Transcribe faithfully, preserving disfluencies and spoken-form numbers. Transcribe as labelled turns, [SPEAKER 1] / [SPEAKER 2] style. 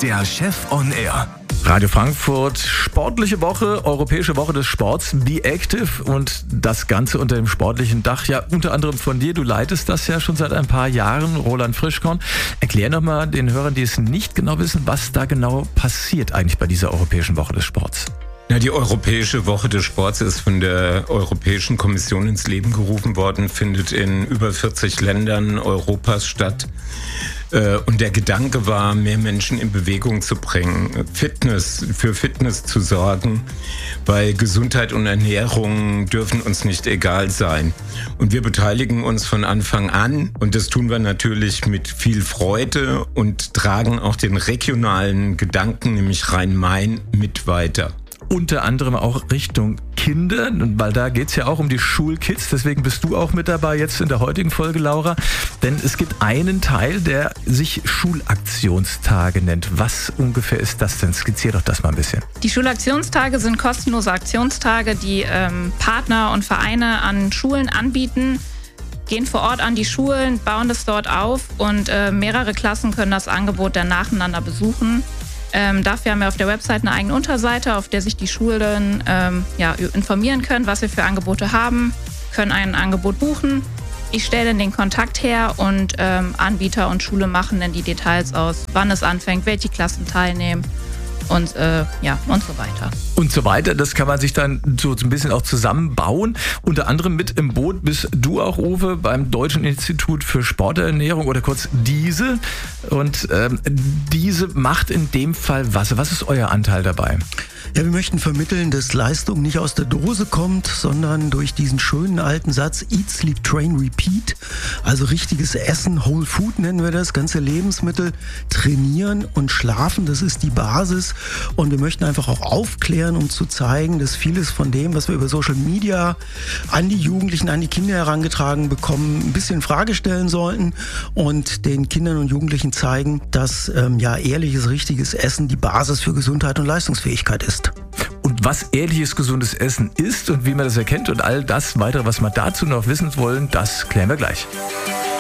[SPEAKER 1] der Chef on Air.
[SPEAKER 2] Radio Frankfurt, sportliche Woche, europäische Woche des Sports, Be Active und das Ganze unter dem sportlichen Dach, ja unter anderem von dir, du leitest das ja schon seit ein paar Jahren, Roland Frischkorn. Erklär nochmal den Hörern, die es nicht genau wissen, was da genau passiert eigentlich bei dieser europäischen Woche des Sports.
[SPEAKER 3] Na, die Europäische Woche des Sports ist von der Europäischen Kommission ins Leben gerufen worden, findet in über vierzig Ländern Europas statt. Und der Gedanke war, mehr Menschen in Bewegung zu bringen, Fitness, für Fitness zu sorgen, weil Gesundheit und Ernährung dürfen uns nicht egal sein. Und wir beteiligen uns von Anfang an und das tun wir natürlich mit viel Freude und tragen auch den regionalen Gedanken, nämlich Rhein-Main, mit weiter.
[SPEAKER 2] Unter anderem auch Richtung Kinder, weil da geht's ja auch um die Schulkids. Deswegen bist du auch mit dabei jetzt in der heutigen Folge, Laura. Denn es gibt einen Teil, der sich Schulaktionstage nennt. Was ungefähr ist das denn? Skizzier doch das mal ein bisschen.
[SPEAKER 4] Die Schulaktionstage sind kostenlose Aktionstage, die ähm, Partner und Vereine an Schulen anbieten. Gehen vor Ort an die Schulen, bauen das dort auf und äh, mehrere Klassen können das Angebot dann nacheinander besuchen. Ähm, dafür haben wir auf der Website eine eigene Unterseite, auf der sich die Schulen ähm, ja, informieren können, was wir für Angebote haben, können ein Angebot buchen. Ich stelle dann den Kontakt her und ähm, Anbieter und Schule machen dann die Details aus, wann es anfängt, welche Klassen teilnehmen und äh, ja und so weiter.
[SPEAKER 2] Und so weiter, das kann man sich dann so ein bisschen auch zusammenbauen. Unter anderem mit im Boot bist du auch, Uwe, beim Deutschen Institut für Sporternährung oder kurz DIESE. Und ähm, DIESE macht in dem Fall was? Was ist euer Anteil dabei?
[SPEAKER 5] Ja, wir möchten vermitteln, dass Leistung nicht aus der Dose kommt, sondern durch diesen schönen alten Satz Eat, Sleep, Train, Repeat, also richtiges Essen, Whole Food nennen wir das, ganze Lebensmittel, trainieren und schlafen, das ist die Basis. Und wir möchten einfach auch aufklären, um zu zeigen, dass vieles von dem, was wir über Social Media an die Jugendlichen, an die Kinder herangetragen bekommen, ein bisschen in Frage stellen sollten und den Kindern und Jugendlichen zeigen, dass ähm, ja ehrliches, richtiges Essen die Basis für Gesundheit und Leistungsfähigkeit ist.
[SPEAKER 2] Und was ehrliches, gesundes Essen ist und wie man das erkennt und all das weitere, was wir dazu noch wissen wollen, das klären wir gleich.